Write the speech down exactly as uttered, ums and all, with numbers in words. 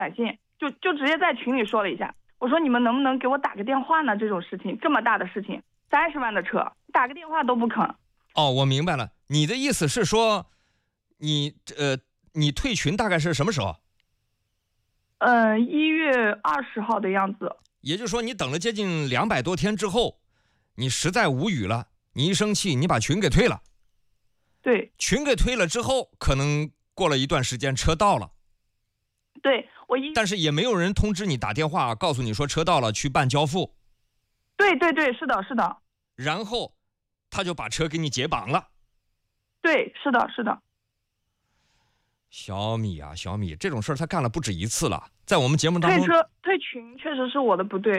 短信，就就直接在群里说了一下，我说你们能不能给我打个电话呢？这种事情这么大的事情，三十万的车，打个电话都不肯。 哦，我明白了，你的意思是说，你呃，你退群大概是什么时候？ 嗯，一月二十号的样子。 也就是说，你等了接近两百多天之后，你实在无语了，你一生气，你把群给退了。 对， 群给退了之后，可能过了一段时间，车到了。 对，我一但是也没有人通知你打电话告诉你说车到了，去办交付。 对对对，是的，是的。 然后他就把车给你解绑了。 对，是的，是的。 小米啊，小米，这种事儿他干了不止一次了，在我们节目当中。 退车退群确实是我的不对，